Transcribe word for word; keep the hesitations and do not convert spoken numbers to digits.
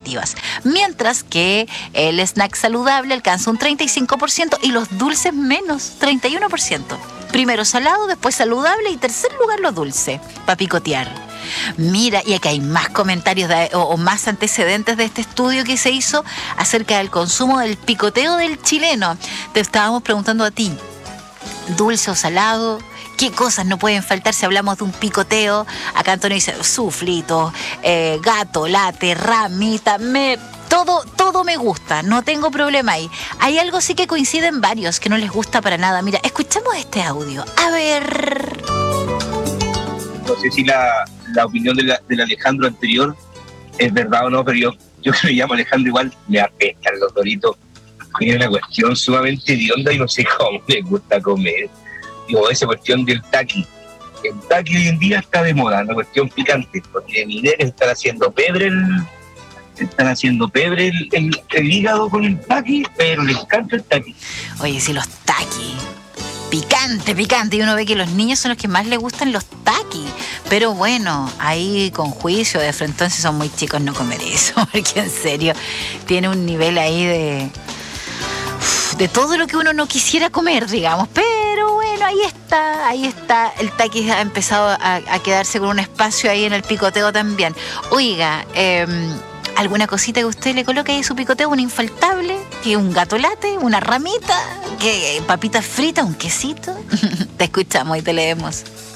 negativas. Mientras que el snack saludable alcanza un treinta y cinco por ciento y los dulces menos, treinta y uno por ciento. Primero salado, después saludable y tercer lugar los dulces, para picotear. Mira, y aquí hay más comentarios de, o, o más antecedentes de este estudio que se hizo acerca del consumo del picoteo del chileno. Te estábamos preguntando a ti, ¿dulce o salado? ¿Qué cosas no pueden faltar si hablamos de un picoteo? Acá Antonio dice, suflito, eh, gato, late, ramita, me... Todo, todo me gusta, no tengo problema ahí. Hay algo sí que coinciden varios que no les gusta para nada. Mira, escuchamos este audio. A ver. No sé si la, la opinión de la, del Alejandro anterior es verdad o no, pero yo, yo que me llamo Alejandro igual me apestan los Doritos. Es una cuestión sumamente hedionda y no sé cómo les gusta comer. Digo, esa cuestión del taqui. El taqui hoy en día está de moda, una cuestión picante, porque mineros están haciendo pebre el... Están haciendo pebre el, el, el hígado con el taqui, pero les encanta el taqui. Oye, si los taqui, picante, picante, y uno ve que los niños son los que más les gustan los taqui. Pero bueno, ahí con juicio de frente, entonces son muy chicos no comer eso, porque en serio, tiene un nivel ahí de... de todo lo que uno no quisiera comer, digamos, pero bueno, ahí está, ahí está, el taqui ha empezado a, a quedarse con un espacio ahí en el picoteo también. Oiga, eh, ¿alguna cosita que usted le coloque ahí en su picoteo? Un infaltable, que un gato late, una ramita, que papitas fritas, un quesito. Te escuchamos y te leemos.